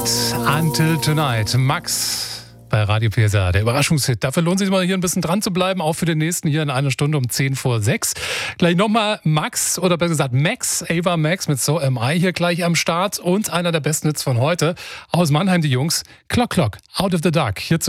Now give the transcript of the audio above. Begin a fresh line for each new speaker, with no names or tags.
Night Until Tonight. Max bei Radio PSR, der Überraschungshit. Dafür lohnt es sich mal hier ein bisschen dran zu bleiben, auch für den nächsten hier in einer Stunde um 6:10. Gleich nochmal Max, oder besser gesagt Max, Ava Max mit So Am I hier gleich am Start. Und einer der besten Hits von heute aus Mannheim, die Jungs, Clock Clock, Out of the Dark. Hier